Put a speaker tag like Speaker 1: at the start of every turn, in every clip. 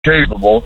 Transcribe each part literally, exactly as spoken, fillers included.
Speaker 1: capable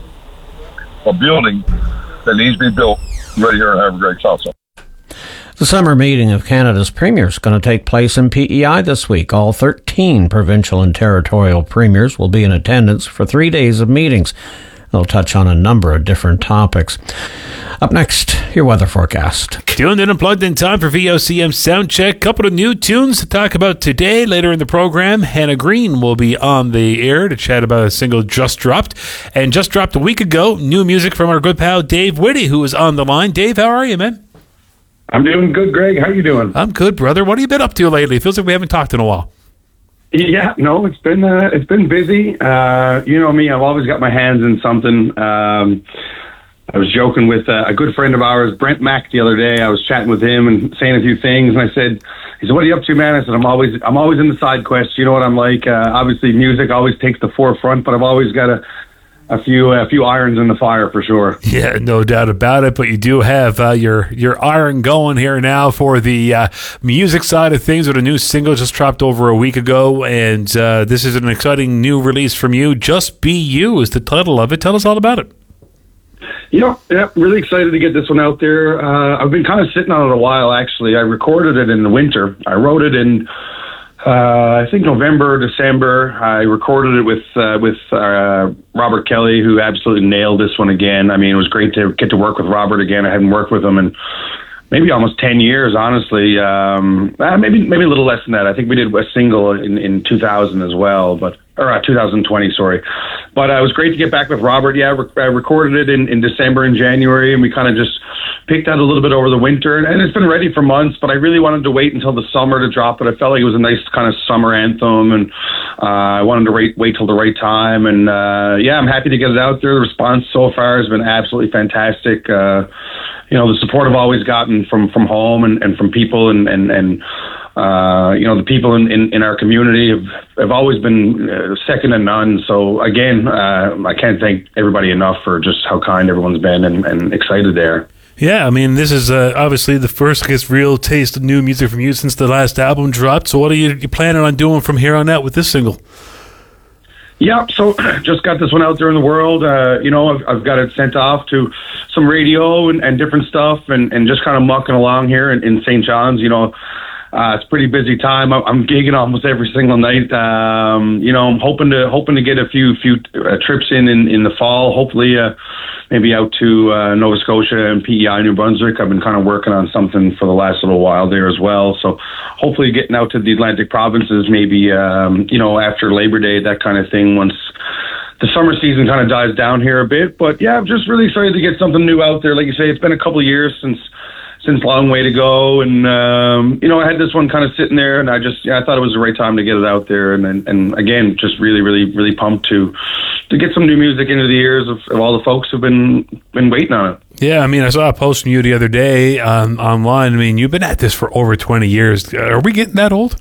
Speaker 1: of building that needs to be built right here in Evergreen, Tulsa.
Speaker 2: The summer meeting of Canada's premiers is going to take place in P E I this week. All thirteen provincial and territorial premiers will be in attendance for three days of meetings. They'll touch on a number of different topics. Up next, your weather forecast.
Speaker 3: Tuned in and plugged in time for V O C M Soundcheck. Couple of new tunes to talk about today. Later in the program, Hannah Green will be on the air to chat about a single just dropped. And just dropped a week ago, new music from our good pal Dave Whitty, who is on the line. Dave, how are you, man?
Speaker 4: I'm doing good, Greg. How you doing?
Speaker 3: I'm good, brother. What have you been up to lately? It feels like we haven't talked in a while.
Speaker 4: Yeah, no, it's been uh, it's been busy. Uh, you know me, I've always got my hands in something. Um, I was joking with uh, a good friend of ours, Brent Mack, the other day. I was chatting with him and saying a few things, and I said, he said, "What are you up to, man?" I said, "I'm always I'm always in the side quest. You know what I'm like. Uh, obviously, music always takes the forefront, but I've always got a." A few, a few irons in the fire for sure.
Speaker 3: Yeah, no doubt about it. But you do have uh, your your iron going here now for the uh, music side of things with a new single just dropped over a week ago, and uh, this is an exciting new release from you. Just Be You is the title of it. Tell us all about it.
Speaker 4: Yeah, yeah, really excited to get this one out there. Uh, I've been kind of sitting on it a while. Actually, I recorded it in the winter. I wrote it in. Uh, I think November, December. I recorded it with uh, with uh, Robert Kelly, who absolutely nailed this one again. I mean, it was great to get to work with Robert again. I hadn't worked with him in maybe almost ten years, honestly. Um, uh, maybe maybe a little less than that. I think we did a single in, in two thousand as well, but or uh, two thousand twenty, sorry. But uh, it was great to get back with Robert. Yeah, I recorded it in, in December and January, and we kind of just picked out a little bit over the winter, and it's been ready for months, but I really wanted to wait until the summer to drop it. I felt like it was a nice kind of summer anthem, and uh, I wanted to wait, wait till the right time, and uh, yeah, I'm happy to get it out there. The response so far has been absolutely fantastic. Uh, you know, the support I've always gotten from, from home and, and from people, and, and, and uh, you know, the people in, in, in our community have, have always been uh, second to none. So again, uh, I can't thank everybody enough for just how kind everyone's been and, and excited there.
Speaker 3: Yeah, I mean, this is uh, obviously the first, I guess, real taste of new music from you since the last album dropped. So what are you, you planning on doing from here on out with this single?
Speaker 4: Yeah, so just got this one out there in the world. Uh, you know, I've, I've got it sent off to some radio and, and different stuff, and, and just kind of mucking along here in, in Saint John's. You know, uh, it's a pretty busy time. I'm, I'm gigging almost every single night. Um, you know, I'm hoping to hoping to get a few few uh, trips in, in in the fall. Hopefully, uh, maybe out to uh, Nova Scotia and P E I, New Brunswick. I've been kind of working on something for the last little while there as well. So hopefully getting out to the Atlantic provinces, maybe, um, you know, after Labor Day, that kind of thing, once the summer season kind of dies down here a bit. But yeah, I'm just really excited to get something new out there. Like you say, it's been a couple of years since since Long Way to Go, and um, you know, I had this one kind of sitting there, and I just yeah, I thought it was the right time to get it out there, and and, and again, just really, really, really pumped to to get some new music into the ears of, of all the folks who've been been waiting on it.
Speaker 3: Yeah, I mean, I saw a post from you the other day um, online. I mean, you've been at this for over twenty years. Are we getting that old?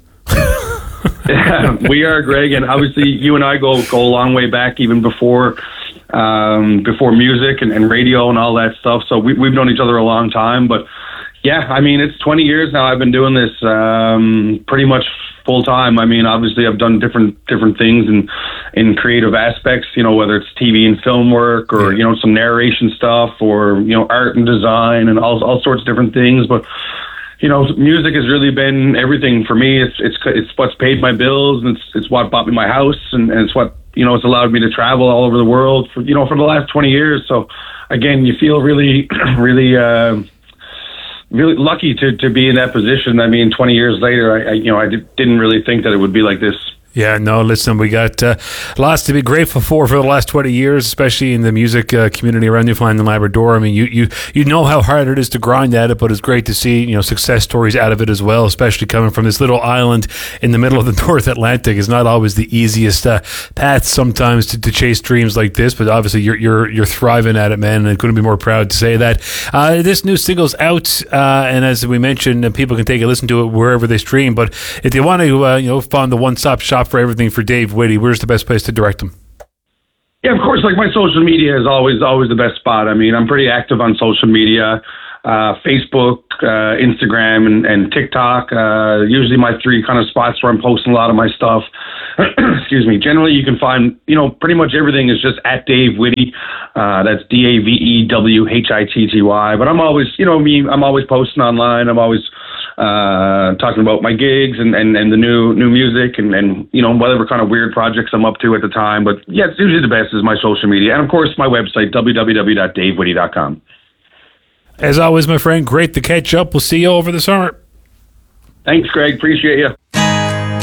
Speaker 4: Yeah, we are, Greg, and obviously you and I go go a long way back, even before um, before music and, and radio and all that stuff. So we, we've known each other a long time, but. Yeah, I mean, it's twenty years now I've been doing this um, pretty much full time. I mean, obviously I've done different different things in, in creative aspects, you know, whether it's T V and film work or, you know, some narration stuff or, you know, art and design and all all sorts of different things. But, you know, music has really been everything for me. It's it's it's what's paid my bills, and it's it's what bought me my house, and, and it's what, you know, it's allowed me to travel all over the world for, you know, for the last twenty years. So, again, you feel really, really... Uh, really lucky to, to be in that position. I mean, twenty years later, I, I you know I did, didn't really think that it would be like this.
Speaker 3: Yeah, no, listen, we got uh, lots to be grateful for for the last twenty years, especially in the music uh, community around Newfoundland and Labrador. I mean, you, you you know how hard it is to grind at it, but it's great to see, you know, success stories out of it as well, especially coming from this little island in the middle of the North Atlantic. It's not always the easiest uh, path sometimes to, to chase dreams like this, but obviously you're you're you're thriving at it, man, and I couldn't be more proud to say that. Uh, this new single's out, uh, and as we mentioned, people can take a listen to it wherever they stream, but if they want to, uh, you know, find the one-stop shop for everything for Dave Whitty, where's the best place to direct them?
Speaker 4: Yeah, of course, like my social media is always always the best spot. I mean, I'm pretty active on social media, uh, Facebook, uh, Instagram, and, and TikTok. Uh, usually my three kind of spots where I'm posting a lot of my stuff. excuse me. Generally, you can find, you know, pretty much everything is just at Dave Whitty. Uh, that's D A V E W H I T T Y. But I'm always, you know, me, I'm always posting online. I'm always uh, talking about my gigs and, and, and the new new music and, and, you know, whatever kind of weird projects I'm up to at the time. But yeah, it's usually the best is my social media. And of course, my website, w w w dot dave whitty dot com.
Speaker 3: As always, my friend, great to catch up. We'll see you over the summer.
Speaker 4: Thanks, Greg. Appreciate you.